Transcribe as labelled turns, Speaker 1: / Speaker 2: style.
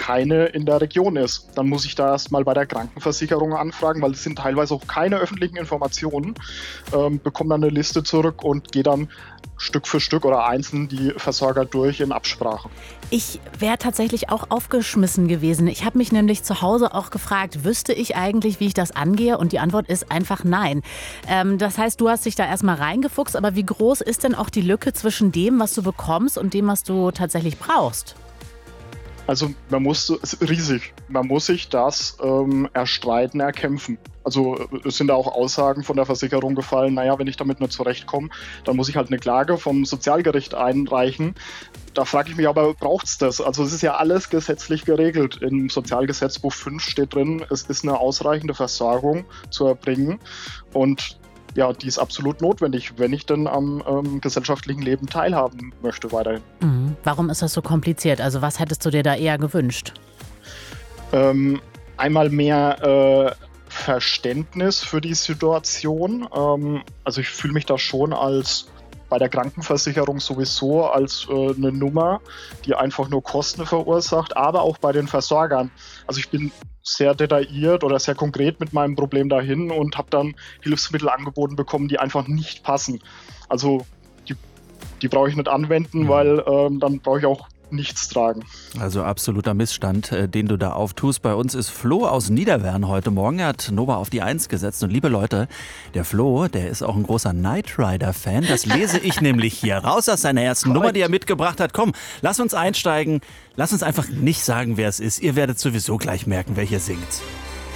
Speaker 1: keine in der Region ist. Dann muss ich da erstmal bei der Krankenversicherung anfragen, weil es sind teilweise auch keine öffentlichen Informationen, bekomme dann eine Liste zurück und gehe dann Stück für Stück oder einzeln die Versorger durch in Absprache.
Speaker 2: Ich wäre tatsächlich auch aufgeschmissen gewesen. Ich habe mich nämlich zu Hause auch gefragt, wüsste ich eigentlich, wie ich das angehe? Und die Antwort ist einfach nein. Das heißt, du hast dich da erstmal reingefuchst, aber wie groß ist denn auch die Lücke zwischen dem, was du bekommst und dem, was du tatsächlich brauchst?
Speaker 1: Also es ist riesig. Man muss sich das erstreiten, erkämpfen. Also es sind da auch Aussagen von der Versicherung gefallen, naja, wenn ich damit nicht zurechtkomme, dann muss ich halt eine Klage vom Sozialgericht einreichen. Da frage ich mich aber, braucht es das? Also es ist ja alles gesetzlich geregelt. Im Sozialgesetzbuch 5 steht drin, es ist eine ausreichende Versorgung zu erbringen. Und ja, die ist absolut notwendig, wenn ich denn am gesellschaftlichen Leben teilhaben möchte weiterhin.
Speaker 2: Mhm. Warum ist das so kompliziert? Also was hättest du dir da eher gewünscht?
Speaker 1: Einmal mehr Verständnis für die Situation. Also ich fühle mich da schon als bei der Krankenversicherung sowieso als eine Nummer, die einfach nur Kosten verursacht, aber auch bei den Versorgern. Also ich bin sehr detailliert oder sehr konkret mit meinem Problem dahin und habe dann Hilfsmittel angeboten bekommen, die einfach nicht passen. Also die brauche ich nicht anwenden, weil dann brauche ich auch nichts tragen.
Speaker 3: Also absoluter Missstand, den du da auftust. Bei uns ist Flo aus Niederwern heute Morgen. Er hat Nova auf die 1 gesetzt. Und liebe Leute, der Flo, der ist auch ein großer Knight Rider-Fan. Das lese ich nämlich hier raus aus seiner ersten Nummer, die er mitgebracht hat. Komm, lass uns einsteigen. Lass uns einfach nicht sagen, wer es ist. Ihr werdet sowieso gleich merken, wer hier singt.